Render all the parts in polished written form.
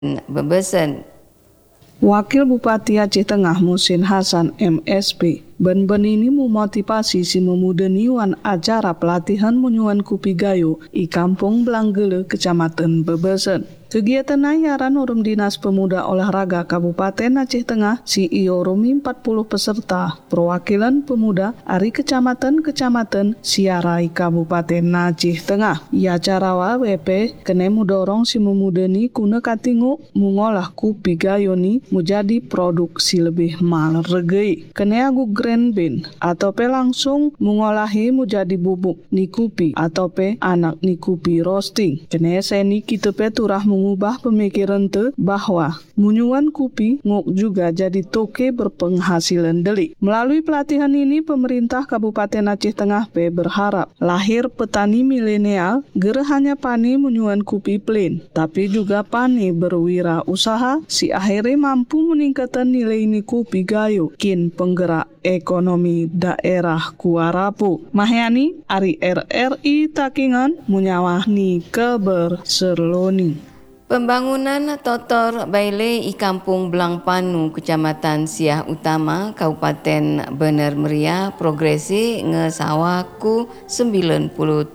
bebesen. Wakil Bupati Aceh Tengah Musin Hasan MSP ben ini memotivasi si memuda niwan acara pelatihan menyuan kupi gayo i Kampung Belanggele Kecamatan Bebesen. Kegiatan ayaran Urum Dinas Pemuda Olahraga Kabupaten Aceh Tengah CEO Rumi 40 peserta perwakilan pemuda ari kecamatan siarai Kabupaten Aceh Tengah. Ia carawa WP kene mudorong si memuda ni kuna katingu mengolah kupi gayo ni menjadi produksi lebih mal regei. Kene agu Grand Bean atau pe langsung mengolahi menjadi bubuk ni kupi atau pe anak ni kupi roasting. Kene seni kita pe turah mengubah pemikiran te bahwa munyuan kupi ngok juga jadi toke berpenghasilan delik. Melalui pelatihan ini pemerintah Kabupaten Aceh Tengah pe berharap lahir petani milenial gere hanya pani munyuan kupi plain, tapi juga pani berwira usaha si akhirnya mampu meningkatkan nilai ini kupi gayo kin penggerak ekonomi daerah Kuarapu. Mahyani Ari RRI Takingan munyawahni keberserloni. Pembangunan Totor Baile i Kampung Blangpanu Kecamatan Siah Utama Kabupaten Bener Meriah progresi ngesawaku 97%.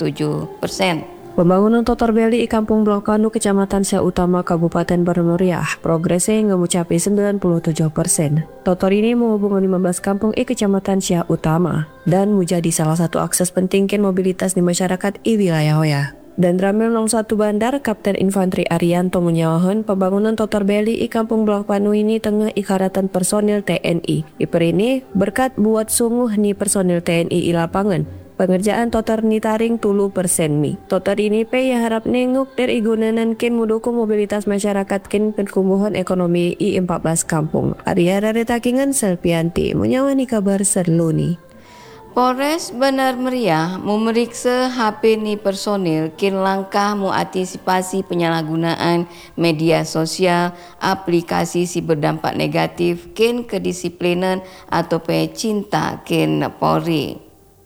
Pembangunan Totor Beli i Kampung Blangpanu Kecamatan Siah Utama Kabupaten Bener Meriah progresi ngemucapai 97%. Totor ini menghubungkan 15 kampung i Kecamatan Siah Utama dan menjadi salah satu akses penting mobilitas di masyarakat i wilayah Hoya. Dan Ramil 01 Bandar Kapten Infanteri Arianto menyawahan pembangunan Totor Beli i Kampung Blangpanu ini tengah ikaratan personil TNI. Iper ini berkat buat sungguh ni personil TNI i lapangan. Pengerjaan Totor ni taring 30% mi. Totor ini pe yang harap nengok dari gunanan kin mendukung mobilitas masyarakat kin pertumbuhan ekonomi i 14 kampung. Arya dari Takingan Selpianti menyawani kabar serluni. Polres Bener Meriah memeriksa HP ni personil kin langkah mengantisipasi penyalahgunaan media sosial, aplikasi si berdampak negatif kin kedisiplinan atau pe cinta kin Polri.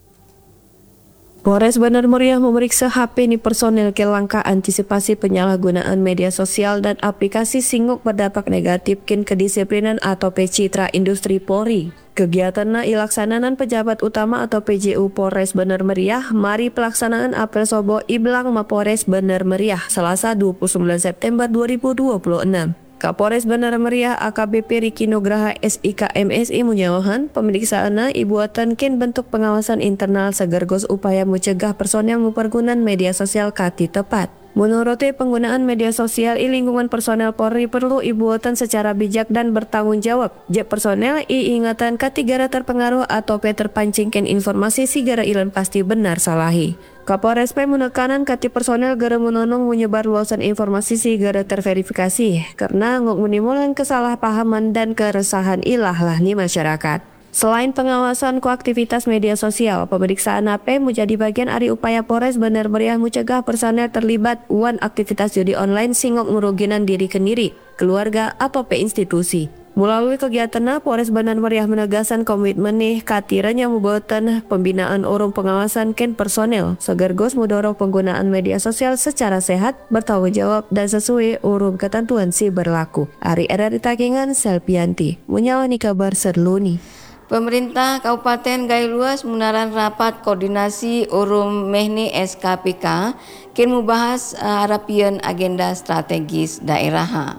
Polres Bener Meriah memeriksa HP ni personil ke langkah antisipasi penyalahgunaan media sosial dan aplikasi singuk berdampak negatif kin kedisiplinan atau citra industri Polri. Kegiatan ilaksanaan pejabat utama atau PJU Polres Bener Meriah mari pelaksanaan apel sobo iblang Mapores Bener Meriah Selasa 29 September 2026. Kapolres Bener Meriah AKBP Riki Nugraha SIK MSI menyawahan pemeriksaan ibuatan kin bentuk pengawasan internal segergos upaya mencegah personel mempergunakan media sosial kati tepat. Menurutnya penggunaan media sosial i lingkungan personel Polri perlu ibuatan secara bijak dan bertanggung jawab. Jek personel i ingatan katigara terpengaruh atau terpancingkan informasi sigara ilan pasti benar salahi. Kapolres P menekanan kati personel gara menonong menyebar luasan informasi sigara terverifikasi karena ngok menimbulkan kesalahpahaman dan keresahan ilah ni masyarakat. Selain pengawasan koaktivitas media sosial, pemeriksaan AP menjadi bagian dari upaya Polres Bener Meriah mencegah personel terlibat aktivitas judi online singok merugikan diri kendiri, keluarga atau institusi. Melalui kegiatan Polres Bener Meriah menegaskan komitmen katiranya membuatan pembinaan urung pengawasan ken personel, segergos mendorong penggunaan media sosial secara sehat, bertanggung jawab dan sesuai urung ketentuan si berlaku. Ari RRI Takingan Selpianti, menyawani kabar serluni. Pemerintah Kabupaten Gailuas menaran rapat koordinasi Urum Mehni SKPK kin membahas harapian agenda strategis daerah.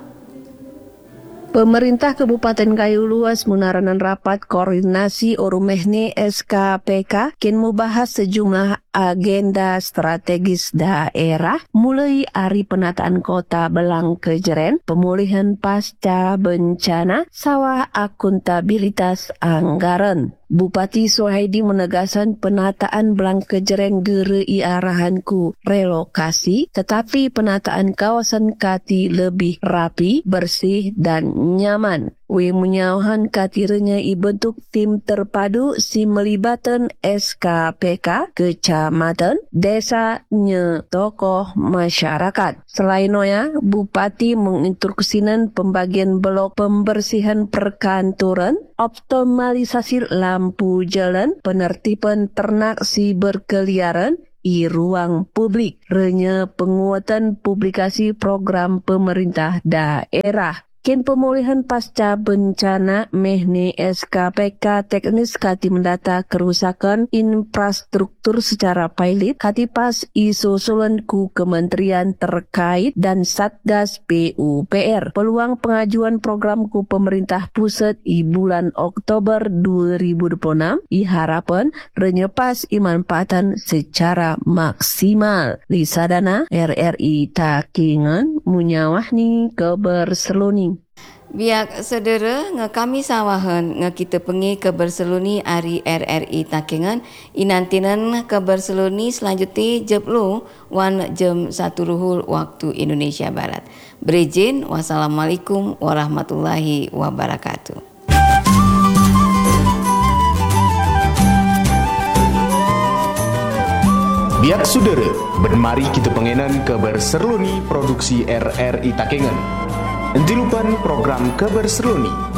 Pemerintah Kabupaten Gailuas menaranan rapat koordinasi Urum Mehni SKPK kin membahas sejumlah agenda strategis daerah mulai dari penataan kota Belang Kejeren, pemulihan pasca bencana, sawah akuntabilitas anggaran. Bupati Sohaidi menegaskan penataan Belang Kejeren gere arahanku relokasi, tetapi penataan kawasan kati lebih rapi, bersih dan nyaman. Menyawahan katiranya bentuk tim terpadu si melibatan SKPK, kecamatan, desa, tokoh masyarakat. Selain noya, Bupati menginstruksikan pembagian blok pembersihan perkantoran, optimalisasi lampu jalan, penertiban ternak si berkeliaran, i ruang publik, renya penguatan publikasi program pemerintah daerah. Kin pemulihan pasca bencana mehne SKPK teknis kati mendata kerusakan infrastruktur secara pilot kati pas isusulan ku kementerian terkait dan Satgas PUPR. Peluang pengajuan program ku pemerintah pusat i bulan Oktober 2026 iharapan renyepas imanfaatan secara maksimal. Lisadana RRI Takengon munyawah ni keberseluning. Biak sedera kami sawahan kita pengi ke Barcelona ari RRI Takengan inantinan ke Barcelona selanjutnya jeplu wan jam 1 ruhul waktu Indonesia Barat. Berizin, wassalamualaikum warahmatullahi wabarakatuh. Biak saudara, bermari kita pengenan ke Barcelona produksi RRI Takengan. Entilupan program Kabar Seruni